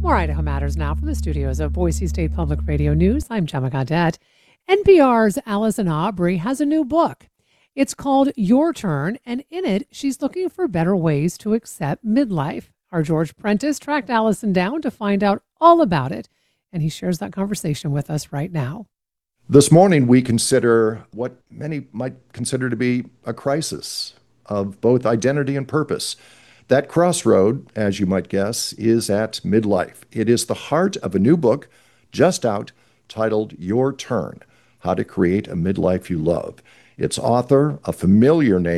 More Idaho Matters now from the studios of Boise State Public Radio News. I'm Gemma Gaudette. NPR's Allison Aubrey has a new book. It's called Your Turn, and in it, she's looking for better ways to accept midlife. Our George Prentice tracked Allison down to find out all about it, and he shares that conversation with us right now. This morning, we consider what many might consider to be a crisis of both identity and purpose. That crossroad, as you might guess, is at midlife. It is the heart of a new book just out titled Your Turn: How to Create a Midlife You Love. Its author, a familiar name